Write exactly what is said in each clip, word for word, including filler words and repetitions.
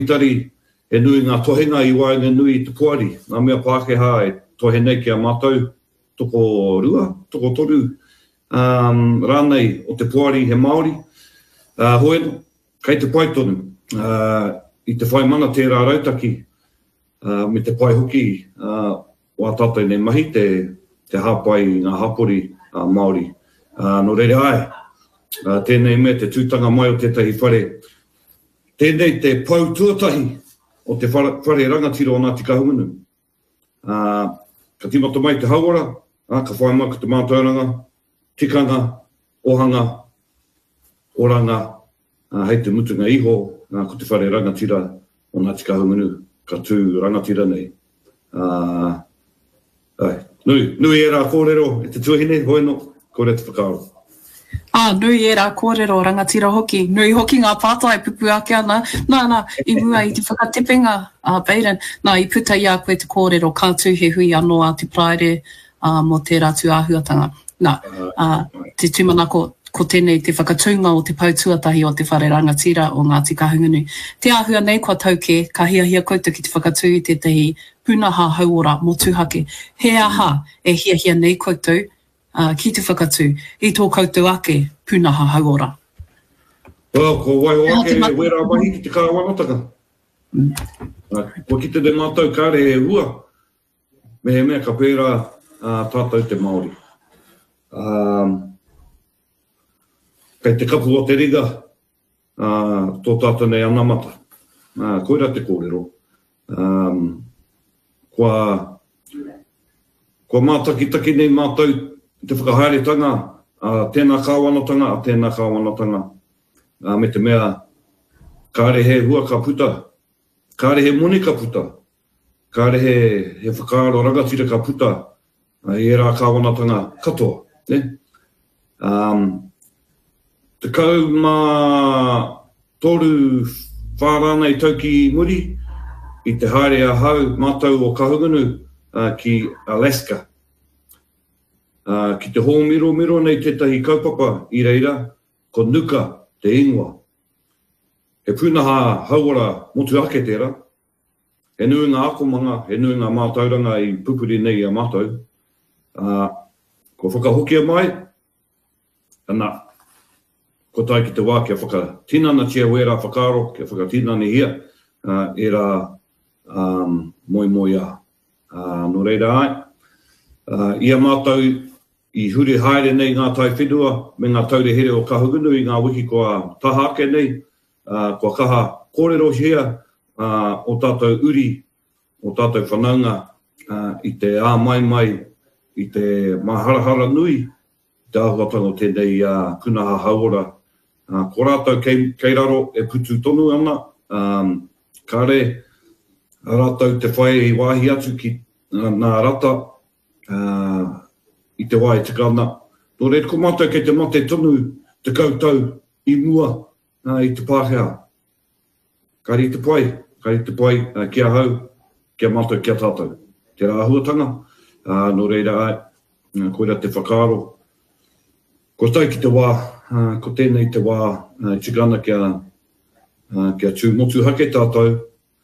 tari e nui ngā tohenga i waenga nui i te puari. Ngā mea Pākehā e tohenei ki a mātou, toko rua, toko toru. Um, rānei o te puari he Māori. Uh, hoeno, kei te pai tonu. Uh, I te whai mana tērā rautaki, uh, me te pai hoki uh, o a tātou nei mahi, te, te hāpai ngā hapori uh, Māori. Uh, no reire ai, uh, tēnei mea te tūtanga mai o tētahi whare. Tēnei te pau tuatahi o te whare, whare rangatira o Ngāti Kahungunu. Uh, ka timata mai te hauara, uh, ka whai maka te mātauranga, tikanga, ohanga, oranga, uh, hei te mutunga iho, uh, ko te whare rangatira o Ngāti Kahungunu, ka tū rangatira nei. Uh, ai, nui, nui e rā kōrero e te tuahine, hoeno, kore te whakaaro. Ah, nui e rā kōrero rangatira hoki. Nui hoki ngā pātai pupu ake ana. Nā, nā, i mua i te whakatepenga, uh, Beiran. Nā, i puta i a koe te kōrero kātū he hui anō a te praere uh, mo te rātu āhuatanga. Nā, uh, te tūmanako ko tēnei te whakatūnga o te pautuatahi o te whare rangatira o Ngāti Kahungunu. Te āhua nei kua tauke, ka hiahia koutou ki te whakatū i te tehi pūnaha hauora mo tūhake. He aha e hiahia nei koutou Uh, ki te whakatū, i tō koutou ake pūnaha hauora. Well, ko wai o ake e wera mahi ki te kāwanatanga. Mm. Uh, ko ki te de mātou kāre e hua, me he mea ka pēra uh, tātou te Māori. Um, kei te kapu o te riga, uh, tō tātou nei anamata. Uh, koira te kōrero. Um, kua, kua mātakitaki nei mātou te whakahaeretanga, uh, tēnā kāwanatanga, a tēnā kāwanatanga, uh, me te mea, kāre he hua ka puta, kāre he moni ka puta, kāre he, he whakaaro rangatira ka puta, uh, i e rā kāwanatanga katoa. Ne? Um, te kau mā toru whārānei tauki muri, i te haere a hau mātou o Kahungunu uh, ki Alaska. Uh, ki te hōmiro miro nei tētahi kaupapa i reira, ko nuka te ingoa. He pūnaha hauara motu ake tērā. He nui ngā akomanga, he nui ngā mātauranga i pupuri nei a mātou. Uh, ko whakahokia mai, ana, ko tai ki te wā kia whakatinana tia wera whakaaro, kia whakatinana hia, uh, e rā um, moi moi a. Uh, no reira ai, uh, ia mātou i huri haere nei ngā tai whenua me ngā taure here o Kahungunu i ngā wiki kua taha ake nei, uh, kua kaha kōrero hea uh, o tātou uri, o tātou whanaunga uh, i te ā mai mai, i te maharahara nui, te ahuatanga o tēnei uh, kunaha hauora. Uh, ko rātou kei, kei raro e putu tonu ana, um, kāre, rātou te whae i wāhi atu ki uh, nā rata, uh, i te wai te kāna. Nō reira, ko mātou kei te mate tonu te koutou i mua uh, i te Pākehā. Kari te pai, kari te pai uh, kia hau, kia mātou, kia tātou. Te rāhuatanga, uh, nō reira ai, uh, koira te whakaaro. Ko tai ki te wā, uh, ko tēnei te wā, uh, tikana kia, uh, kia tū motu hake tātou.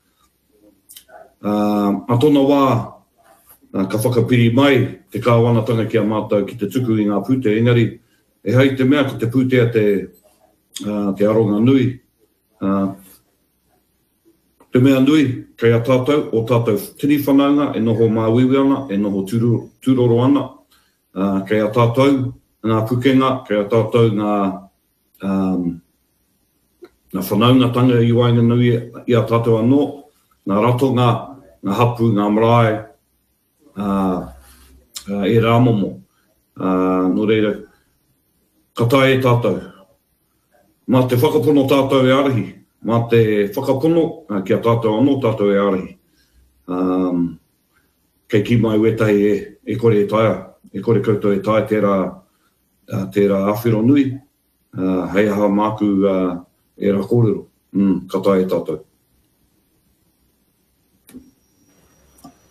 Uh, a tōna wā, Uh, ka whakapiri mai te kāwanatanga ki a mātou ki te tuku i ngā pūte. Engari, e hei te mea ko te pūtea te, uh, te aronga nui. Uh, te mea nui, kei a tātou, o tātou tini whanaunga, e noho māwiwi ana, e noho tūroro, tūroro ana. Uh, kei a tātou, ngā pukenga, kei a tātou ngā, um, ngā whanaunga tanga i wainga nui i a tātou anō, ngā ratonga, ngā hapu, ngā marae, Uh, uh, e rā momo. Uh, no reira, ka tae e tātou. Mā te whakapono tātou e arahi. Mā te whakapono uh, ki a tātou anō tātou e arahi. Um, kei ki mai wetahi e, e kore e taia. E kore koutou e tae tērā, uh, tērā awhiro nui. Uh, hei aha māku uh, e rā kōrero. Mm, ka tae e tātou.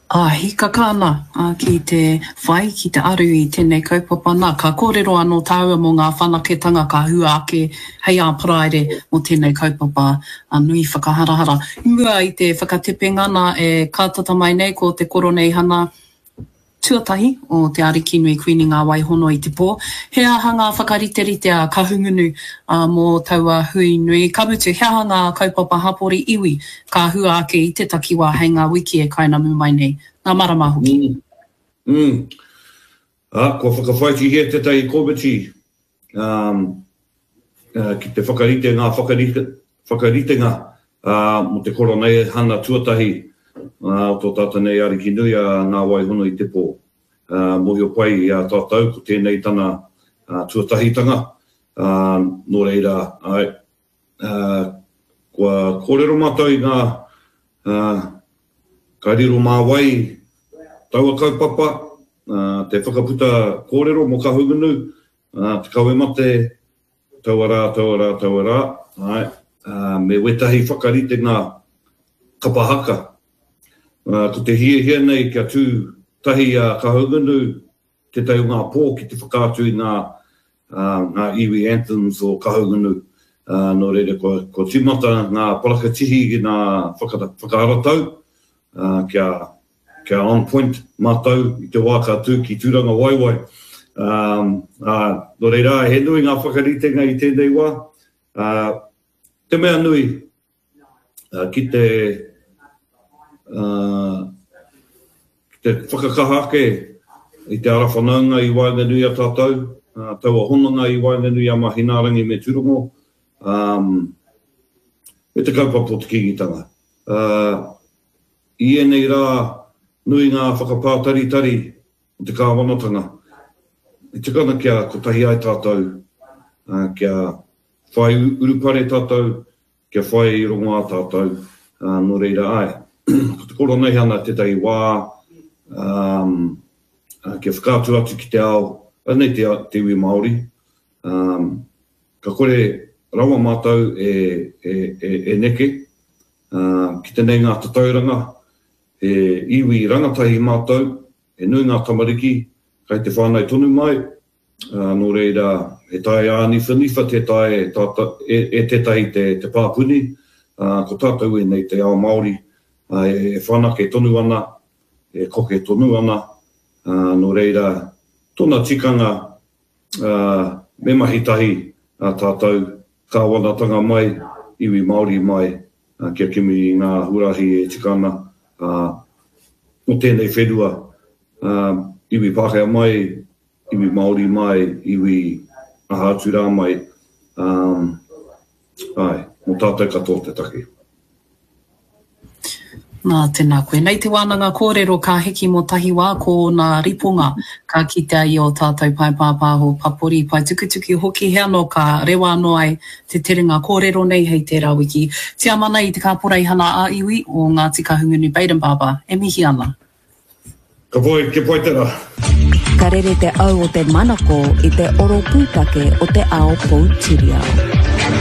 Ah, hika kāna uh, ki te whai, ki te aru i tēnei kaupapa nā. Ka kōrero anō tāua mō ngā whanaketanga ka hua ake hei a praere mō tēnei kaupapa uh, nui whakaharahara. Mua i te whakatepengana e kātata mai nei ko te koronei hana tuatahi o te ariki nui kuini ngā waihono i te pō. He aha ngā whakariterite a kahungunu uh, mō taua hui nui. Ka mutu, he aha ngā kaupapa hapori iwi ka hua ake i te takiwa hei ngā wiki e kainamu mai nei. Ngā marama hoki. Mm. Mm. Ah, ko whakawhaiti hea te tai komiti um, uh, ki te whakarite ngā whakarite, whakaritenga uh, mo te koronei hana tuatahi Uh, o tō tata nei ariki nui a ngā waihono i te pō. Uh, Mohi o pai i a tātou ko tēnei tana uh, tuatahitanga. Uh, nō reira, ai, uh, kua kōrero mātou i ngā uh, kairiro mā wai taua kaupapa, uh, te whakaputa kōrero mō kahungunu, uh, te kaue mate, taua rā, taua rā, taua rā. Ai, uh, me wetahi whakarite ngā kapahaka. Uh, ko te hia hia nei kia tū tahi a uh, kahungunu te tau ngā pō ki te whakātu i ngā, uh, ngā iwi anthems o kahungunu. Uh, no reire, ko, ko timata ngā parakatihi i ngā whakaharatau, uh, kia, kia on point mātau i te wāka tū ki tūranga waiwai. Um, uh, no reira, he nui ngā whakaritenga i tēnei wā. Uh, te mea nui uh, ki te Uh, te whakakahake i te arawhanaunga i waenga nui a tātou, uh, taua honanga i waenga nui a mahinarangi me turongo, um, e te kaupapa o te kingitanga. Uh, I enei rā nui ngā whakapātari-tari o te kāwanatanga. I te kana kia kotahi ai tātou, uh, kia whai urupare tātou, kia whai i rongo a tātou, uh, no reira ai. Ko te koronei hana te tai wā, um, uh, kia whakātu atu ki te ao, anei te, te iwi Māori. Um, ka kore rawa mātou e, e, e, e neke, uh, ki te nei ngā tatauranga, e iwi rangatahi mātou, e nui ngā tamariki, kai te whānau tonu mai, uh, no reira, e tai a nifa nifa te tai tata, e, e te tai te, te pāpuni, uh, ko tātou e nei te ao Māori, Uh, e whanake tonu ana, e koke tonu ana, uh, no reira, tōna tikanga uh, me mahitahi uh, tātou, ka wanatanga mai, iwi Māori mai, uh, kia kimi i ngā hurahi e tikana, uh, o tēnei whenua, uh, iwi Pākehā mai, iwi Māori mai, iwi Ahātura mai, um, ai, mo tātou katoa te taki. Nā, tēnā koe. Nei te wānanga kōrero ka heki mō tahi wā ko nā riponga ka kita i o tātou pai pāpāho papori pai tukutuki hoki he anō ka rewa anō ai te terenga kōrero nei hei tērā wiki. Tia mana i te kāporai hana a iwi o Ngāti Kahungunu Baden Baba. E mihi ana. Ka poi, ke poi tērā. Ka rere te au o te manako i te oro pūtake o te ao Poutirau.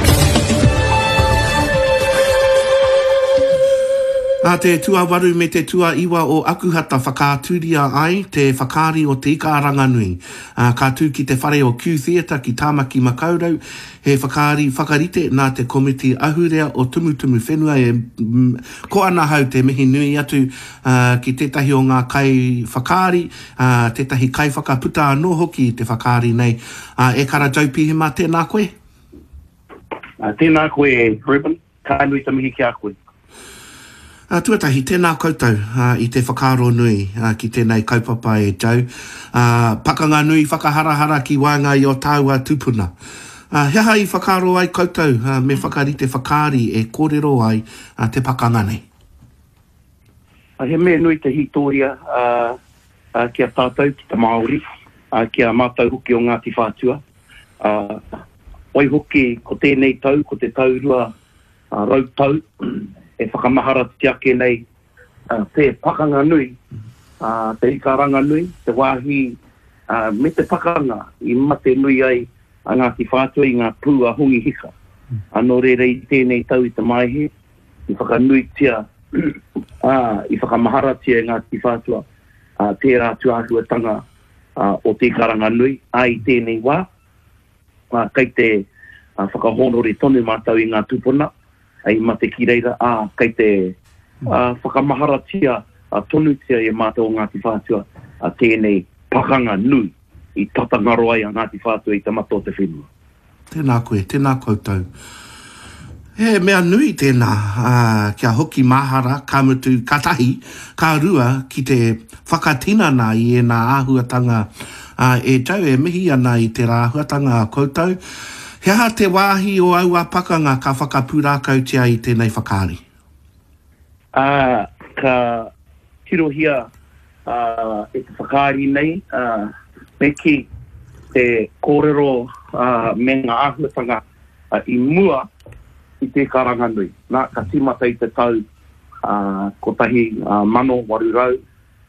A te tuawaru me te tua iwa o akuhata whakāturia ai te whakari o te ika aranganui. Uh, ka tū ki te whare o Q Theatre ki Tāmaki Makaurau, he whakari whakarite nā te komiti ahurea o tumutumu whenua e mm, ko ana hau te mihi nui atu uh, ki tētahi o ngā kai whakari, uh, tētahi kai whakaputa anō hoki te whakari nei. Uh, e kara jaupihima tēnā koe? Uh, tēnā koe, Ruben, ka nui tamihi ki a koe. Uh, tuatahi, tēnā koutou uh, i te whakaro nui uh, ki tēnei kaupapa e jau. Uh, pakanga nui whakaharahara ki wānga i o tāua tupuna. Uh, heha i whakaro ai koutou uh, me whakarite whakari e kōrero ai uh, te pakanga nei. Uh, he mea nui te hitoria uh, uh, kia tātou ki te Māori, uh, kia mātou hoki o Ngāti Whātua. Uh, oi hoki ko tēnei tau, ko te taurua uh, rautau, e whakamahara te ake nei uh, te pakanga nui, uh, te ikaranga nui, te wāhi, uh, me te pakanga i mate nui ai a Ngāti Whātua i ngā pū a hongi hika. Anō reira i tēnei tau i te maihe, i whakanui tia uh, i whakamaharatia ngā ti whātua uh, tērā tuahuatanga uh, o te Karanganui, ai tēnei wā, uh, kei te uh, whakahonore tonu mātau i ngā tūpuna, ai ma te kireira, uh, kei te uh, whakamaharatia uh, tonutia e mātau o ngā ti whātua, uh, tēnei pakanga nui i tatangaroa i a ngā ti whātua i tamato te whenua. Tēnā koe, tēnā koutou. He mea nui tēnā, uh, kia hoki mahara, ka mutu katahi, ka rua ki te whakatinana i e nā āhuatanga uh, e tau e mihi ana i te rāhuatanga a koutou. He aha te wāhi o au a pakanga ka whakapūrākau tia i tēnei whakaari? Uh, ka tirohia uh, e te whakaari nei, uh, me ki te kōrero uh, me ngā āhuatanga uh, i mua i te Karanganui. Nā, ka timata i te tau uh, kotahi uh, mano warurau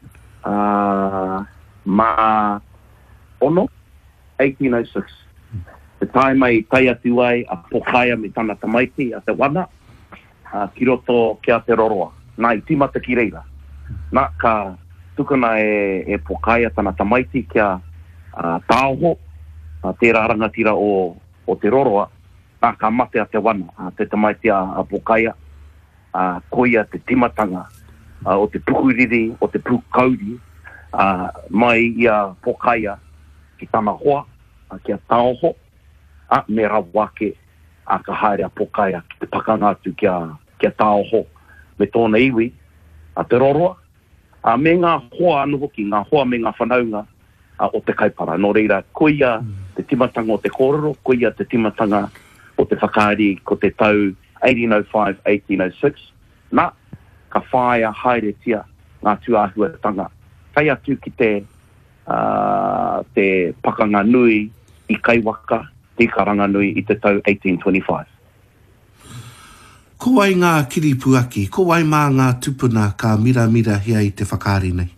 uh, ma ono, eighteen oh six. Te tae mai tai atu ai a pokaia me tana tamaiti a te wana, uh, ki roto ki a te roroa. Nā, i timata ki reira. Nā, ka tukuna e, e pokaia tana tamaiti ki a uh, tāoho, uh, te rangatira o, o te roroa, nā ka mate a te wana, a te tamaiti a, a pokaia, a koia te timatanga, a, o te pukuriri, o te pukauri, a, mai i a pokaia ki tana hoa, a ki a tāoho, a me rawake a ka haere a pokaia ki te pakanga atu ki a, ki a tāoho, me tōna iwi, a te roroa, a me ngā hoa anu hoki, ngā hoa me ngā whanaunga, a, o te kaipara. Nō reira, koia te timatanga o te kōrero, koia te timatanga o te whakaari ko te tau eighteen oh five eighteen oh six. Nā, ka whaia haere tia ngā tuahuatanga. Kai atu ki te, uh, te pakanga nui i Kaiwaka, te Karanganui i te tau eighteen twenty-five. Ko ai ngā kiripuaki, ko ai mā ngā tupuna ka mira mira hea i te whakaari nei?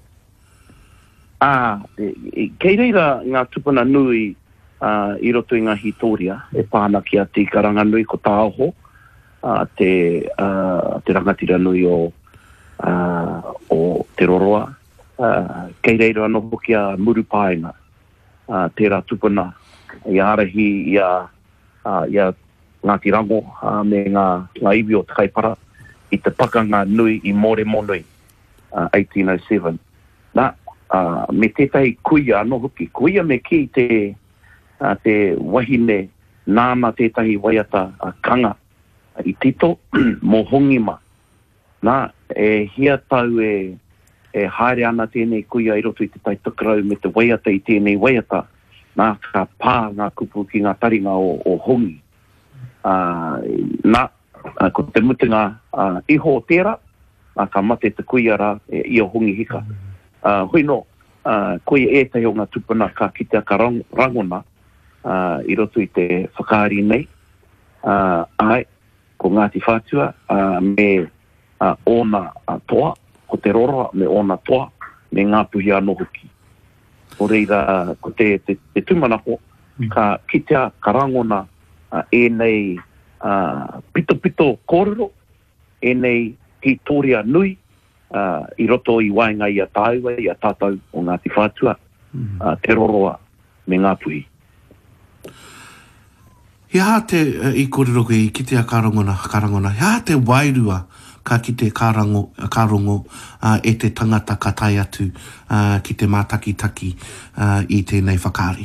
Ah, e, e, kei reira ngā tupuna nui Uh, i roto i ngā hitoria, e pāna ki a te Karanganui ko tāoho, uh, te, uh, te rangatira nui o, uh, o te roroa, uh, kei reira anō hoki a muru pāinga, uh, tērā tupuna, i arahi i a, uh, i a Ngāti Rango, uh, me ngā, ngā iwi o te kaipara, i te pakanga nui i More Monui, uh, eighteen oh seven. Nā, uh, me tētai kuia anō hoki, kuia me ki te a te wahine nāna tētahi waiata a kanga a i tito mō hongima. Nā, e hia tau e, e haere ana tēnei kuia i roto i te tai tukarau me te waiata i tēnei waiata. Nā, ka pā ngā kupu ki ngā taringa o, o hongi. Uh, nā, uh, ko te mutinga uh, iho o tērā, uh, ka mate te kuia rā e, i o hongi hika. Uh, hui no, uh, kuia e tahi o ngā tupuna ka kitea ka rang, rangona, Uh, i roto i te whakaari nei, uh, ai, ko Ngāti Whātua, uh, me uh, ona uh, toa, ko te roroa, me ona toa, me ngā puhi anō hoki. O reira, uh, ko te, te, te tūmanako, mm. ka kitea, ka rangona, uh, e nei uh, pito pito kōrero, e nei hitoria nui, uh, i roto i wainga i a tāua, i a tātau o Ngāti Whātua, mm. uh, te roroa, me ngā puhi. He aha te uh, i kōrero koe i kitea karangona, karangona. He aha te wairua ka ki te karango, karongo uh, e te tangata ka tai atu uh, ki te mātaki-taki uh, i tēnei whakaari?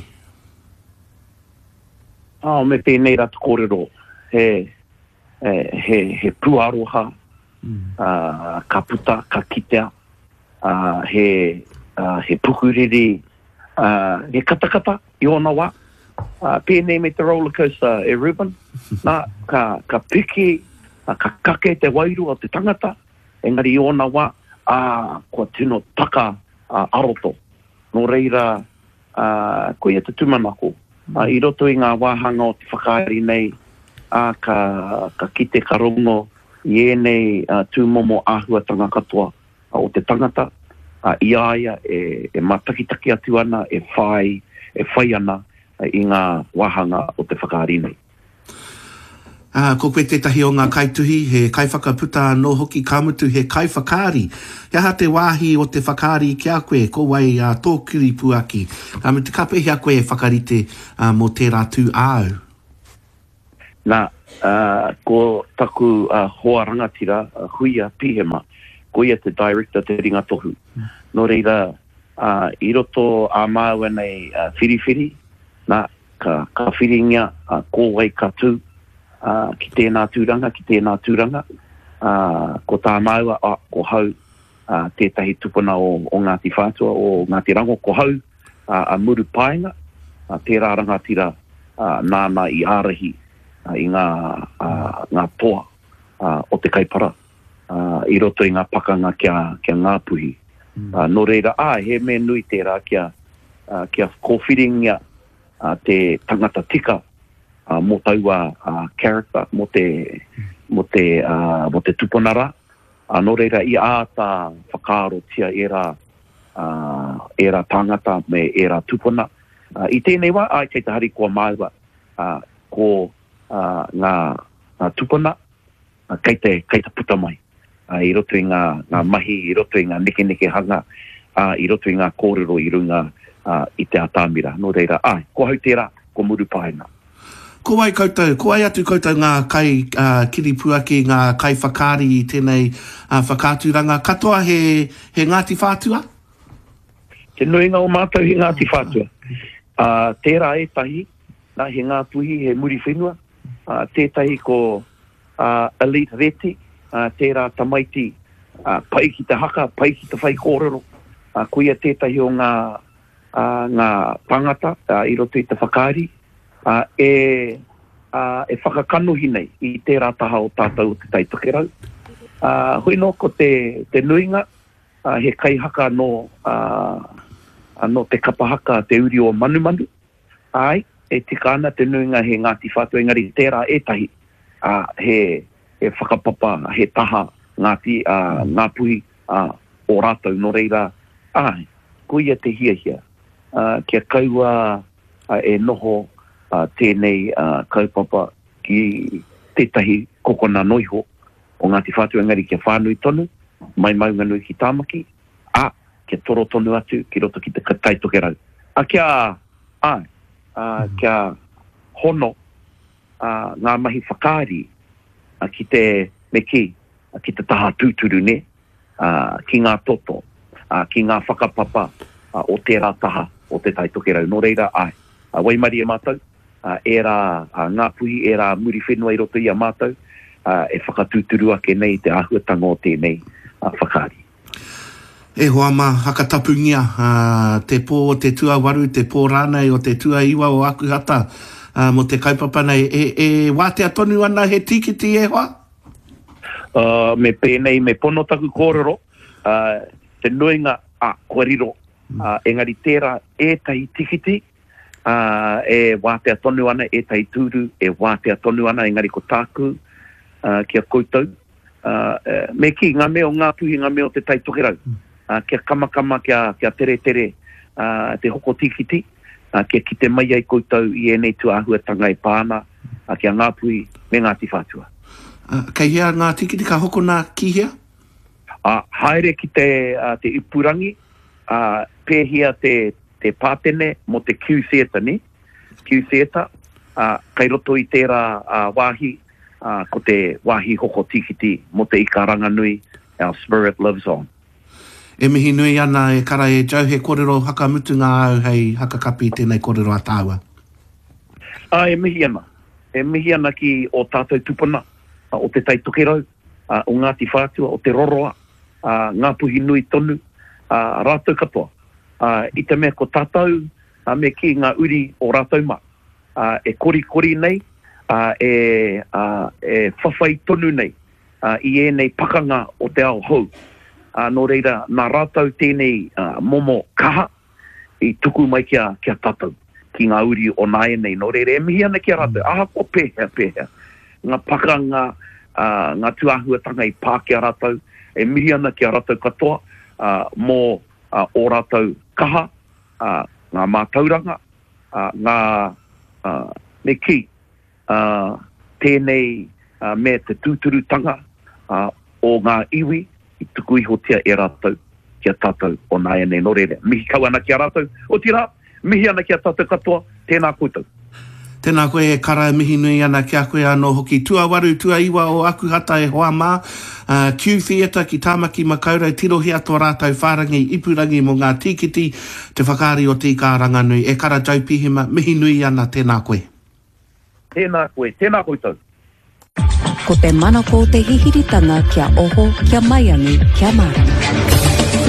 Ah, me tēnei ratu kōrero. He, he, he, he puaroha, mm. uh, ka puta, ka kitea, uh, he, uh, he pukuriri, uh, he katakata i ona wā. Uh, pēnei me te roller coaster e Ruben, nā, ka, ka piki, uh, ka kake te wairu o te tangata, engari i ona wā, uh, kua tino taka uh, aroto. Nō reira, uh, koe te tumanako, uh, i roto i ngā wāhanga o te whakaari nei, uh, ka, ka kite ka rongo, i enei uh, tūmomo āhuatanga katoa uh, o te tangata, uh, i aia e, e matakitaki atu ana, e whai, e whai ana, i ngā wahanga o te whakaari nei. Uh, ko koe tētahi o ngā kaituhi, he kai whakaputa no hoki kamutu he kai whakaari. Kia ha te wāhi o te whakaari ki a koe, ko wai uh, tōkiri puaki. Uh, me te kapehi a koe whakarite uh, mō tērā tū āu. Nā, uh, ko taku uh, hoa rangatira, uh, huia pihema, ko ia te director te ringa tohu. No reira, uh, i roto a māua nei uh, whiriwhiri, nā, ka, ka whiringia uh, ko wai katu, Uh, ki tēnā tūranga, ki tēnā tūranga, uh, ko tā maua, uh, ko hau uh, tētahi tupuna o, o Ngāti Whātua, o Ngāti Rango, ko hau uh, a muru paenga, uh, tērā rangatira uh, nāna i ārahi uh, i ngā, uh, ngā toa uh, o te kaipara, uh, i roto i ngā pakanga kia, kia ngāpuhi. Mm. Uh, no reira, ā, he me nui tērā kia, uh, kia kōwhiringia uh, te tangata tika, Uh, mo taua uh, character, mo te, mo te, uh, mo te tuponara. Uh, no reira, i āta whakaaro tia era, uh, era tangata me era tupona. Uh, I tēnei wā, ai kei te hari kua māua, uh, ko uh, ngā, ngā tupona, uh, kei, te, kei te puta mai. Uh, I roto i ngā, ngā mahi, i roto i ngā neke neke hanga, uh, i roto i ngā kōrero i runga uh, i te atamira. No reira, ai, ko hau tērā, ko muru paena. Ko ai koutou, ko ai atu koutou ngā kai uh, kiri puaki, ngā kai whakaari i tēnei uh, whakāturanga. Katoa he, he Ngāti Whātua? Te nuinga o mātou he Ngāti Whātua. Uh, tērā e tahi, nā he ngā puhi, he muri whenua. Uh, tētahi ko uh, elite reti, uh, tērā tamaiti, uh, pai ki te haka, pai ki te whai kōrero. Uh, kuia tētahi o ngā, uh, ngā pangata, uh, i roto i te whakaari. Uh, e, uh, e whakakanohi nei i tērā taha o tātou te taitokerau. Uh, hui no ko te, te nuinga, uh, he kaihaka no, uh, no te kapahaka te uri o manu manu. Ai, e tika ana te nuinga he Ngāti Whātua, engari tērā e tahi, uh, he, he whakapapa, he taha ngāti, uh, ngā puhi uh, o rātou no reira. Ai, kuia te hia hia, uh, kia kaua uh, e noho Uh, tēnei uh, kaupapa ki tētahi kokona noiho o Ngāti Whātua, engari kia whānui tonu, mai maunga nui ki tāmaki, a kia toro tonu atu ki roto ki te taitokerau. A kia, a, uh, kia hono uh, ngā mahi whakaari uh, ki te meki, uh, ki te taha tūturu ne, uh, ki ngā toto, uh, ki ngā whakapapa uh, o tērā taha o te taitokerau. No reira, ai, uh, waimari e mātou, Uh, era uh, ngā puhi, era muri whenua i roto i a mātou, uh, e whakatūturu ake nei te ahuatanga o tēnei uh, whakaari. E hoa mā hakatapungia, uh, te pō o te tua waru, te pō rānei o te tua iwa o akuhata, uh, mo te kaupapa nei, e, e wātea tonu ana he tikiti e hoa? Uh, me pēnei, me pono taku kōrero, uh, te nuinga a kōrero, uh, engari tērā e tahi tikiti, Uh, e wātea tonu ana, e tai tūru, e wātea tonu ana, engari ko tāku, uh, kia koutou. Uh, uh, me ki ngā meo, ngā puhi, ngā meo te tai tokerau. Uh, kia kamakama, kia, kia tere tere, uh, te hoko tikiti, uh, kia ki te mai ai koutou i e nei tu ahuatanga e pāna, uh, kia ngā puhi, me Ngāti Whātua. Uh, kei hea ngā tikiti ka hoko nā ki hea? Uh, haere ki te, uh, te ipurangi, uh, pēhia te te pātene mo te Q Theatre ni, Q Theatre, uh, kai roto i tērā uh, wāhi, uh, ko te wāhi hoko tikiti mo te ikaranga nui, Our Spirit Lives On. E mihi nui ana e kara e jau he kōrero hakamutu ngā au hei hakakapi tēnei kōrero a tāua. Ah, e mihi ana. E mihi ana ki o tātou tupuna, uh, o te taitokerau, uh, o Ngāti Whātua, o te roroa, uh, ngā puhi nui tonu, uh, rātou katoa. Uh, I te mea ko tātou, uh, me ki ngā uri o rātou mā. Uh, e kori kori nei, uh, e, uh, e whawhai tonu nei, uh, i e nei pakanga o te ao hou. Uh, no reira, nā rātou tēnei uh, momo kaha, i tuku mai kia, kia tātou, ki ngā uri o nāe nei. No reira, e mihi ana kia rātou, aha ko pēhea, pēhea. Ngā pakanga, uh, ngā tuahuatanga i pā kia rātou, e mihi ana kia rātou katoa, uh, mō uh, o rātou kaha, uh, ngā mātauranga, uh, ngā uh, me ki, uh, tēnei uh, me te tūturutanga uh, o ngā iwi i tuku iho tia e rātou kia tātou o nāia nei norere. Mihi kau ana kia rātou o tira, mihi ana kia tātou katoa, tēnā koutou. Tēnā koe e kara mihi nui ana kia koe anō hoki. Tua waru, tua iwa o Akuhata e hoa mā. Uh, Q Theatre ki Tāmaki Makaurau, tirohi ato rātou whārangi, ipurangi mo ngā tīkiti, te whakaari o tīka ranganui. E kara jau pihima, mihi nui ana tēnā koe. Tēnā koe, tēnā koutou. Ko te manako te hihiritanga kia oho, kia maiangi, kia marama.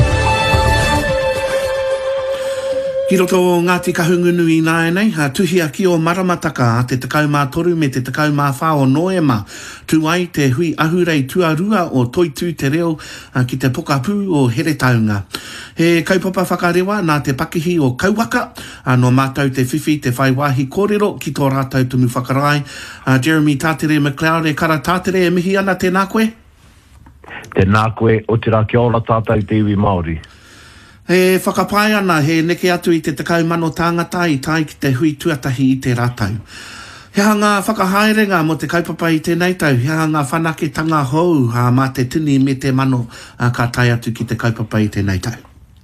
Ki roto o Ngāti Kahungunu i nāenei, ha tuhia ki o maramataka a te tekau mā toru me te tekau mā whā o Noema. Tu ai te hui ahurei tuarua o Toitū te reo uh, ki te pokapū o Heretaunga. He kaupapa whakarewa nā te pakihi o Kauaka, uh, no mātou te whiwhi te whaiwahi kōrero ki tō rātou tumu whakarai. Uh, Jeremy Tātere McLeod e kara tātere e mihi ana tēnā koe? Tēnā koe o te rā kia ora tātou te iwi Māori. He whakapai ana, he neke atu i te tekau mano tāngata i tai ki te hui tuatahi i te rātau. Hea ngā whakahaerenga mo te kaupapa i tēnei tau, hea ngā whanaketanga hou ha, mā te tini me te mano uh, ka tai atu ki te kaupapa i tēnei tau.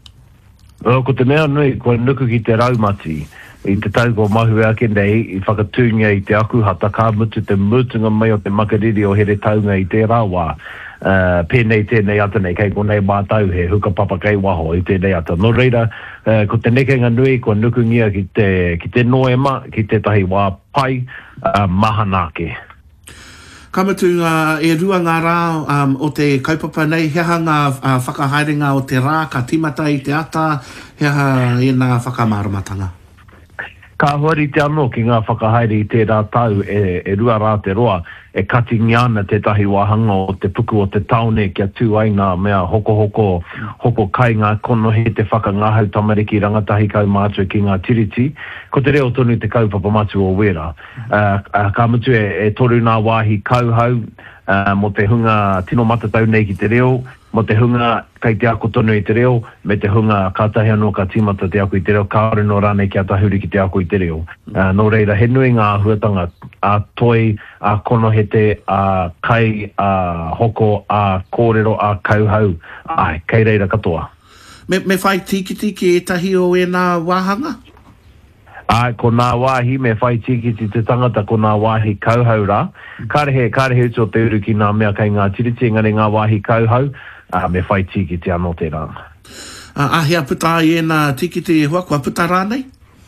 O, ko te mea nui, ko nuku ki te raumati, i te tau ko mahu ake nei, i whakatūngia i te Akuhata, ka mutu te mutunga mai o te makariri o Heretaunga i te rāwā. Uh, pēnei tēnei ata nei, kei ko nei mātau he hukapapa kei waho i tēnei ata. Nō reira, uh, ko te nekenga nui, ko nukungia ki te, ki te Noema, ki te tahi wā pai, uh, mahanake. Kamatu, uh, e rua ngā rā um, o te kaupapa nei, heha ngā uh, whakahaerenga o te rā, ka timata i te ata, heha e ngā whakamāramatanga. Ka hori te anō ki ngā whakahaere i te rā tau e, e rua rā te roa, e katingi ana te tahi wāhanga o te puku o te taone kia tū ai ngā mea hoko hoko, hoko kai ngā kono he te whakangahau tamariki rangatahi kau mātua ki ngā tiriti. Ko te reo tonu te kaupapa matu o wera. Uh, uh, ka mutu e, e toru ngā wāhi kauhau, uh, mo te hunga tino matatau nei ki te reo, mo te hunga kai te ako tonu i te reo, me te hunga kātahi anō ka tīmata te ako i te reo, kaore no rānei kia tahuri ki te ako i te reo. Uh, nō reira, he nui ngā huatanga a toi, a kono hete, a kai, a hoko, a kōrero, a kauhau. Ai, kei reira katoa. Me, me whai tikiti ki e tahi o e nā wāhanga? Ai, ko nā wāhi, me whai tikiti te tangata ko nā wāhi kauhau rā. Karehe, karehe uto te uru ki nā mea kai ngā tiriti, engari ngā wāhi kauhau, uh, me whai tikiti anō te rā. Uh, ahia puta i e nā tikiti e hua, kua puta rānei?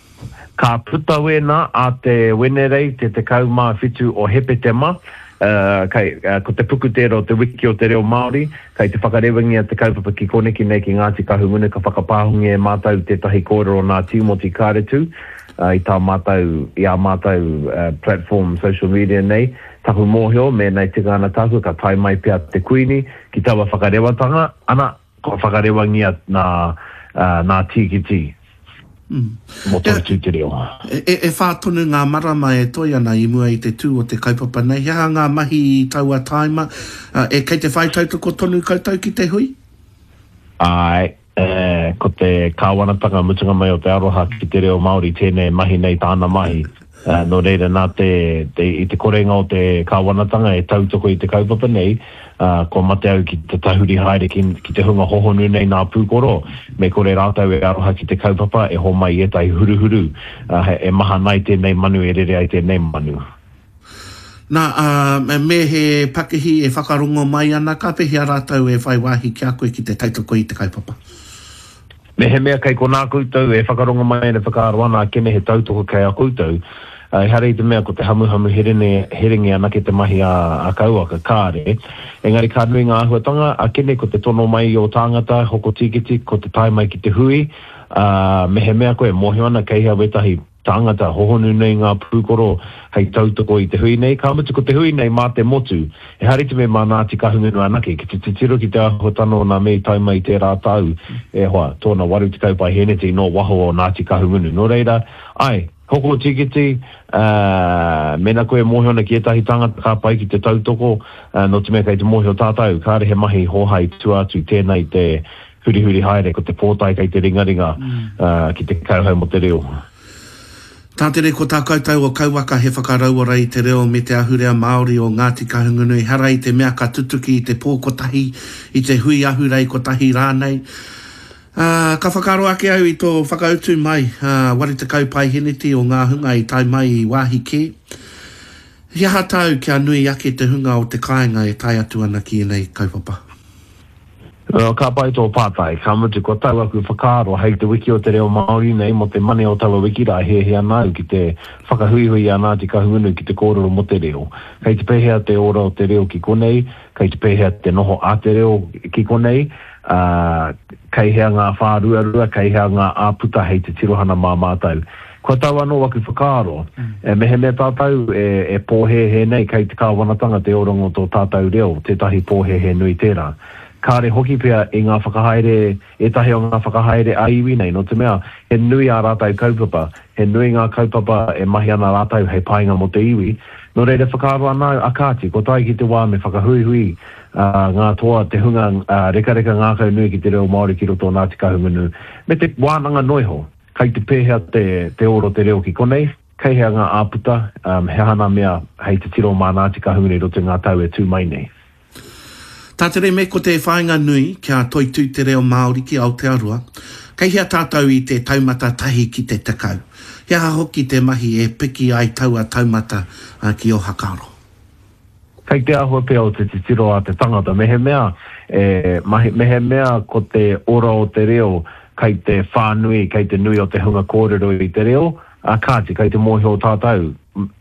Ka puta wena a te wenerei te te kaumā whitu o Hepetema, uh, kai, uh, ko te puku tero o te wiki o te reo Māori, kai te whakarewangia te kaupapa ki koneki nei ki Ngāti Kahungunu, ka whakapāhungi e mātau te tahi kōrero o nā Timoti Kāretu, uh, i tā mātau, i a mātau uh, platform social media nei, taku mōhio, me nei te kāna taku, ka tai mai pia te kuini, ki tawa whakarewatanga, ana, ko whakarewangia nā, uh, nā tikiti. Mm. Mo tō tū te reo. E, e, e whātonu ngā marama e toi ana i mua i te tū o te kaupapa nei. Hea ngā mahi i taua taima, uh, e kei te whaitautoko tonu koutou ki te hui? Ai, e, ko te kāwanatanga mutunga mai o te aroha ki te reo Māori, tēnei mahi nei tāna mahi. Uh, no reira nā te, te, i te korenga o te kāwanatanga e tautoko i te kaupapa nei, uh, ko mate au ki te tahuri haere ki, ki te hunga hohonu nei nā pūkoro, me kore rātau e aroha ki te kaupapa e ho mai e tai huruhuru, uh, e maha nai tēnei manu e rere ai tēnei manu. Nā, uh, me he pakihi e whakarongo mai ana, ka pehia rātau e whai wāhi ki a koe ki te tautoko i te kaupapa? Me he mea kai ko nā koutou e whakarongo mai e whakaroana kene he tautoko kai a koutou, Uh, hara i te mea ko te hamu-hamu herene, herenge ana ke te mahi a, a kauaka kāre. Engari ka nui ngā ahuatanga, a kene ko te tono mai o tāngata, hoko tikiti, ko te tai mai ki te hui. Uh, me he mea koe mohi ana kei hea wetahi tāngata, hohonu nei ngā pūkoro hei tautoko i te hui nei. Ka mutu ko te hui nei mā te motu. E hari te me mā Ngāti Kahungunu anake, ki te titiro ki te ahuatano o nā mei tai mai te rātau. E hoa, tōna waru te kaupai heneti no waho o Ngāti Kahungunu. No reira, ai, hoko tikiti, uh, mena koe mohiona ki etahi tangata ka pai ki te tautoko, uh, no te mea kai te mohio tātau, kāre he mahi hohai tu atu tēnei te huri huri haere ko te pōtai kai te ringaringa, mm. uh, ki te kauhau mo te reo. Tātere ko tā koutou o kauwaka he whakarauora i te reo me te ahurea Māori o Ngāti Kahungunu. Hara i te mea ka tutuki i te pōkotahi, i te hui ahurei kotahi rānei. Uh, ka whakaro ake au i tō whakautu mai, uh, wari te kaupai heneti o ngā hunga i tai mai i wāhi ke. Hiaha tau kia nui ake te hunga o te kāinga e tai atu ana ki nei kaupapa. Uh, ka pai tō pātai, ka mutu ko tau aku whakaro hei te wiki o te reo Māori nei mo te mane o tawa wiki rā he he anau ki te whakahuihui a Ngāti Kahungunu ki te kōrero mo te reo. Kei te pehea te ora o te reo ki konei, kei te pehea te noho a te reo ki konei, uh, kei hea ngā whāruarua, kei hea ngā āputa hei te tirohana mā mātau. Ko tau anō waku whakaro, mm. e mehe me tātou e, e pōhe he nei kei te kāwanatanga te orongo tō tātou reo, te tahi pōhe he nui tērā. Kāre hoki pia i ngā whakahaere, e tahi o ngā whakahaere a iwi nei, no te mea, he nui a rātau kaupapa, he nui ngā kaupapa e mahi ana rātau hei painga mo te iwi, no reire whakaro anau a kāti, ko tai ki te wā me whakahuihui uh, ngā toa te hunga uh, reka reka ngā kau nui ki te reo Māori ki roto Ngāti Kahungunu, me te wānanga noiho, kai te pēhea te, te oro te reo ki konei, kai hea ngā āputa, um, he hana mea hei te tiro mā Ngāti Kahungunu i roto ngā tau e tū mai nei. Tātere me ko te whāinga nui kia toitū te reo Māori ki Aotearoa, kei hea tātou i te taumata tahi ki te takau. Hea hoki te mahi e piki ai taua taumata uh, ki o Hakaro. Kei te ahua pia o te titiro a te tangata, mehe mea, e, mahi, mehe mea ko te ora o te reo, kei te whānui, kei te nui o te hunga kōrero i te reo, a kāti, kei te mohi o tātou,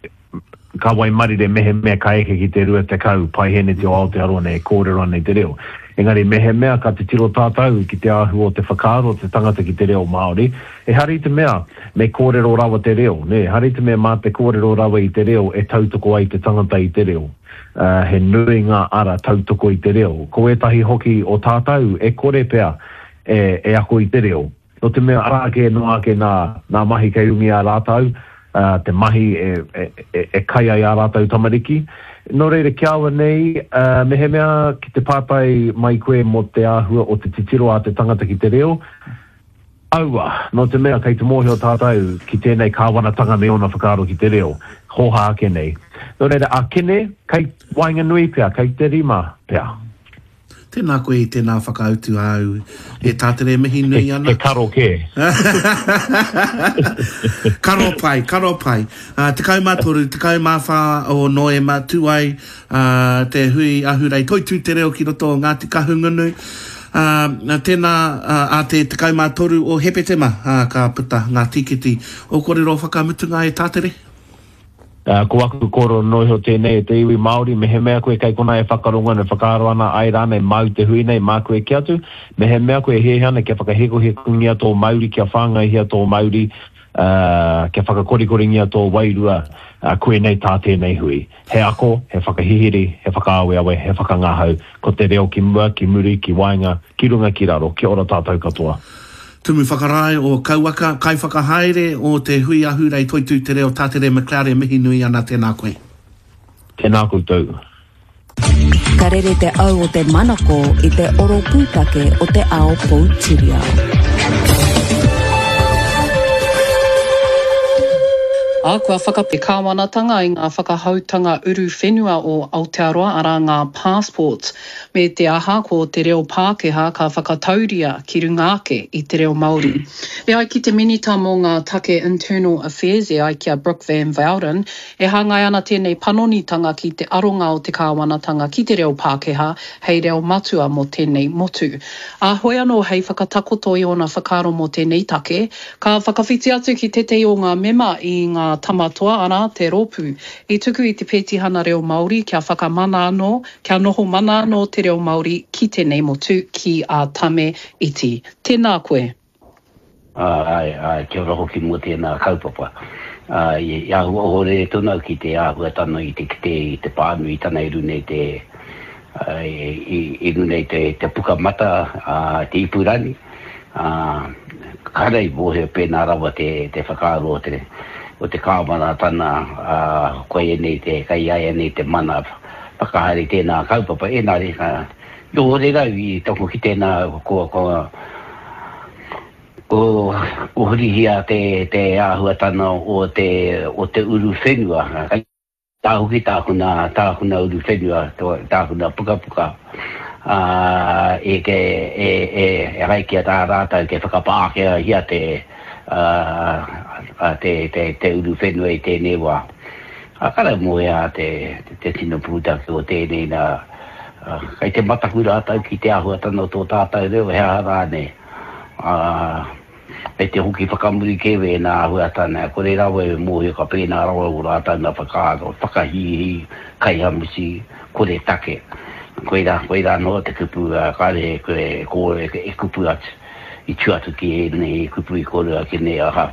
ka wai marire mehe mea ka eke ki te rua te kau pai hene te o Aotearoa nei kōrero nei te reo. Engari mehe mea ka te tiro tātou ki te ahu o te whakaaro, te tangata ki te reo Māori. E hari te mea me kōrero rawa te reo. Ne, hari te mea mā te kōrero rawa i te reo e tautoko ai te tangata i te reo. Uh, he nui ngā ara tautoko i te reo. Ko e tahi hoki o tātou e kore pea e, e ako i te reo. No te mea arake no ake nā, nā mahi kei ungi a rātau, Uh, te mahi e, e, e, e kai ai a rātau tamariki. No reire kia awa nei, uh, mehe mea ki te pātai mai koe mo te āhua o te titiro a te tangata ki te reo. Aua, no te mea kei te mohi o tātou ki tēnei kāwanatanga me ona whakaro ki te reo. Hoha ake nei. No reire a kene, kei wainga nui pia, kei te rima pia. Tēnā koe i tēnā whakautu au e tātere mihi nui ana. E, e karo ke. Karo pai, karo pai. Uh, te kaumā toru, te kaumā whā o noe mā tuai, uh, te hui ahurei toitū te reo ki roto o Ngāti Kahungunu. Uh, tēnā uh, a te te kaumā toru o Hepetema, uh, ka puta ngā tikiti o kōrero whakamutunga e tātere. Uh, ko aku koro noiho tēnei e te iwi Māori, mehe mea koe kei kona e whakaronga ne whakaaro ana ai rānei mau te hui nei mā koe ki atu, mehe mea koe he hana kia whakaheko he kungia tō Māori, kia whāngai hea tō Māori, uh, kia whakakorikoringia tō Wairua, uh, koe nei tā tēnei hui. He ako, he whakahihiri, he whakaawe awe, he whakangahau, ko te reo ki mua, ki muri, ki wainga, ki runga ki raro, ki ora tātou katoa. Tumu whakarai o kauwaka, kai whakahaere o te hui ahurei toitū te reo tātere McLaren mihi nui ana tēnā koe. Tēnā koutou. Ka rere te au o te manako i te oro pūtake o te ao Poutirau. A kua whakape kāwanatanga i ngā whakahautanga uru whenua o Aotearoa ara ngā passports. Me te aha ko te reo Pākehā ka whakatauria ki runga ake i te reo Māori. E ai ki te minita mō ngā take Internal Affairs e ai kia Brooke Van Velden, e hangai ana tēnei panonitanga ki te aronga o te kāwanatanga ki te reo Pākehā, hei reo matua mo tēnei motu. A hoi anō hei whakatakoto i ona whakaro mo tēnei take, ka whakawhiti atu ki te te o ngā mema i ngā tamatoa ana te rōpū. I tuku i te pētihana reo Māori kia whakamana anō, kia noho mana anō te reo Māori ki tēnei motu ki a Tame Iti. Tēnā koe. Uh, ai, ai, kia ora hoki mo tēnā kaupapa. Uh, i ahua hore tūnau ki te ahua tano i te kite, i te pānu i tana i runei te, uh, i, i runei te, te puka mata, uh, te ipurani. Uh, karei bohe pēnā rawa te, te whakaaro o te, o te kāmana tana, uh, koe e nei te, kai ai e nei te mana, pakahari tēnā kaupapa, e nāre, uh, yo hore rau i toko ki tēnā, ko, ko, o o hia te te ahuatana o te o te uru whenua. Tā hoki tākuna, tākuna uru whenua, tākuna puka puka. Uh, e ke e e e rai kia tā rātau ke whakapākea hia te uh, te te te uru whenua i tēnei wā. A kara moea te te tino puta ki o tēnei na uh, kai te matakura atau ki te ahuatana o tō tātou reo hea rāne. Uh, e te hoki whakamuri kewe nā ahuatana, kore rawe mōhi ka pēnā rawa o rātau na whakaaro, whakahihi, kai hamusi, kore take. Koe rā, koe rā no te kupu uh, kare koe kore e kupu atu i tuatu ki e nei kupu i kore a ki nei aha.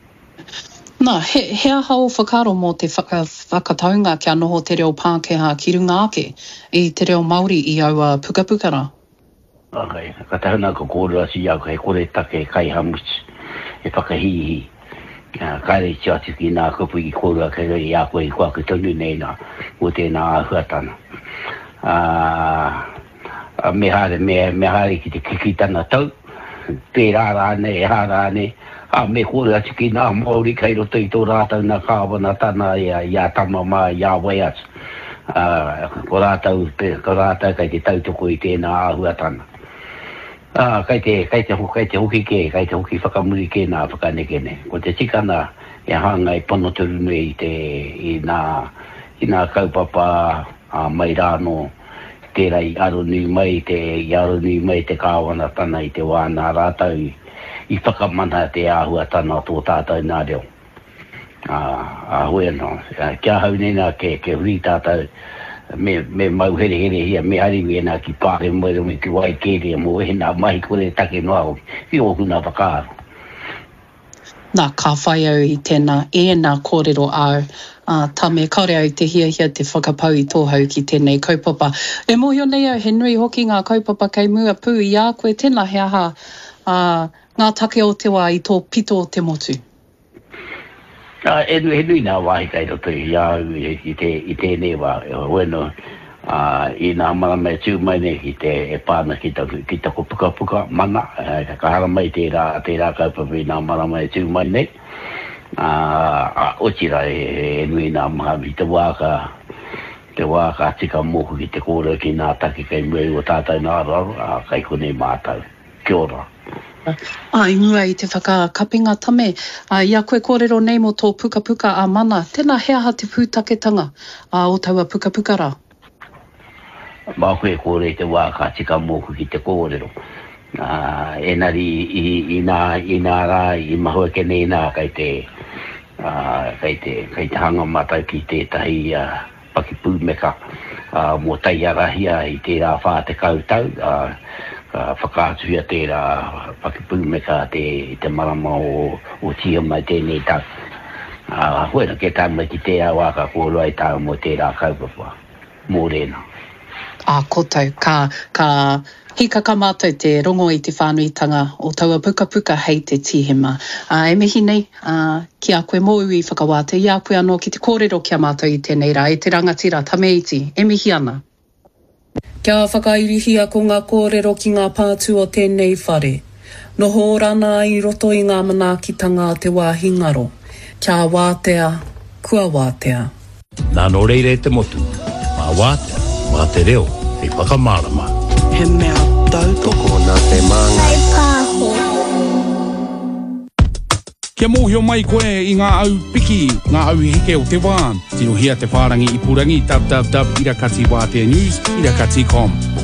Nā, he, hea hao whakaro mō te whaka, whakataunga kia noho te reo Pākehā ki runga ake i te reo Māori i aua puka puka rā. Okay, ka tahuna ko kore a si au kai kore take kai hamusi e whakahihi. Uh, kare i tuatu ki nā kupu i kore a kai i a koe i kua kutonu nei nā o tēnā ahuatana. Uh, me hare me me hare ki te kikitana tau pērā rāne e hā rāne a me kore atu ki nā Māori kai roto i tō rātau nā kāwana tāna ia, ia tama mā ia wai atu uh, ko rātau ko rātau kai te tautoko i tēnā ahuatana uh, kai te kai te kai te hoki ke kai te hoki whakamuri ke nā whakanekene ko te tikana e hanga i pono turu nui i te i nā i nā kaupapa a mai rāno tērā i aroni mai te i aroni mai te kāwana tana i te wāna rātau i, i whakamana te āhuatana tō tātou nā reo. A hoi anō, kia hau nena ke, ke hui tātou me, me mau here here hia me ariwi ena ki pāre mai rumi ki wai kere mo e nā mai kore take noa ki o kuna whakaaro. Nā ka whai au i tēnā e nā kōrero au. Uh, tā me kaore au te hia hia te whakapau i tōhau ki tēnei kaupapa. E mōhio nei au he nui hoki ngā kaupapa kei mua pū i a koe tēnā hea ha uh, ngā take o te wā i tō pito o te motu. Uh, e nui, he nui nā wāhi kai roto i a i, i, te, i tēnei wā. E bueno, uh, i nā marama e tū mai nei ki te e pāna ki ta, ki ta ko puka puka mana. Uh, ka hara mai tērā, tērā kaupapa i nā marama e tū mai nei. Uh, o tira e, e nui nā maha i te wāka te wāka tika moku ki te kōrero ki nā taki kai mwei o tātou nā raro a kai konei mātou. Kia ora. A i mua i te whakakapinga tame a ia koe kōrero nei mo tō puka puka a mana tēnā hea ha te pūtaketanga a o taua puka puka rā. Mā koe kōre te wāka tika moku ki te kōrero. Uh, e nari i, i, nā, i nā rā i mahua ke nei nā kai te uh, kai te kai te hanga matau ki te tahi uh, paki pūmeka uh, mo tai arahia i te rā whā te kautau uh, uh, whakātuhia te rā paki pūmeka te, te marama o, o tia mai tēnei tau uh, huena ke tāma ki te awaka kōrua i tau mo te rā kaupapa mō rena. A koutou, ka, ka hika ka mātou te rongo i te whānuitanga o taua puka puka hei te tihema. Uh, e mihi nei, uh, ki a koe mōu i whakawāte, i a koe anō ki te kōrero ki a mātou i tēnei rā, e te rangatira tameiti, e mihi ana. Kia whakairihia ko ngā kōrero ki ngā pātu o tēnei whare. Noho rana i roto i ngā manaakitanga te wāhingaro. Kia wātea, kua wātea. Nā no reire te motu, mā wātea. Mā te reo, hei whakamārama. He mea tautoko nā te manga. Hei pāho. Kia mōhio mai koe i ngā au piki, ngā au hike o te wā. Tino hia te whārangi i purangi, w w w dot irakati wātea news dot com.